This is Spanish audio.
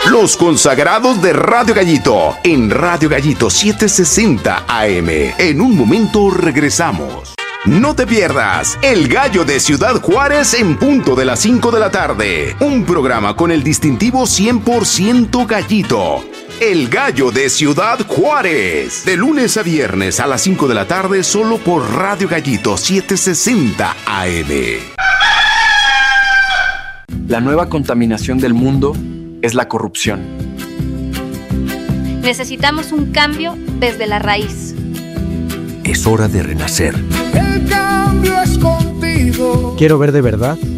Los consagrados de Radio Gallito, en Radio Gallito 760 AM. En un momento regresamos. No te pierdas El Gallo de Ciudad Juárez en punto de las 5 de la tarde. Un programa con el distintivo 100% Gallito. El Gallo de Ciudad Juárez. De lunes a viernes a las 5 de la tarde solo por Radio Gallito 760 AM. La nueva contaminación del mundo es la corrupción. Necesitamos un cambio desde la raíz. Es hora de renacer. El cambio es contigo. Quiero ver de verdad